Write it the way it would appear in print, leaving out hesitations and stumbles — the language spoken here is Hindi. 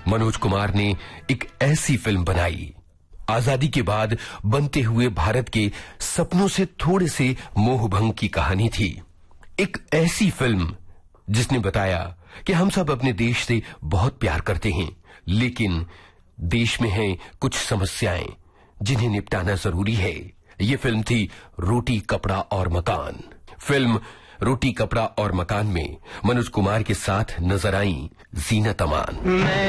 मनोज कुमार ने एक ऐसी फिल्म बनाई, आजादी के बाद बनते हुए भारत के सपनों से थोड़े से मोहभंग की कहानी थी। एक ऐसी फिल्म जिसने बताया कि हम सब अपने देश से बहुत प्यार करते हैं, लेकिन देश में हैं कुछ समस्याएं जिन्हें निपटाना जरूरी है। ये फिल्म थी रोटी कपड़ा और मकान। फिल्म रोटी कपड़ा और मकान में मनोज कुमार के साथ नजर आई जीनत अमान।